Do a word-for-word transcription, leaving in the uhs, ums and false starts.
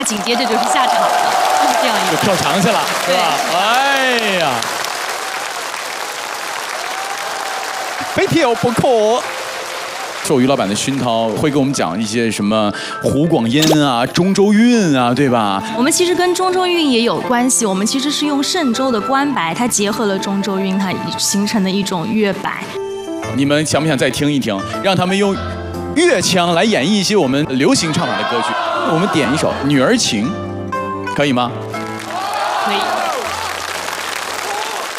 紧接着就是下场了，就是这样一个。 就跳墙去了，是吧？哎呀， 非跳不可。 受于老板的熏陶，会给我们讲一些什么湖广音啊、中州韵啊，对吧？ 我们其实跟中州韵也有关系，我们其实是用嵊州的关白，它结合了中州韵，它形成的一种乐白。 你们想不想再听一听？让他们用乐腔来演绎一些我们流行唱法的歌曲。我们点一首《女儿情》，可以吗？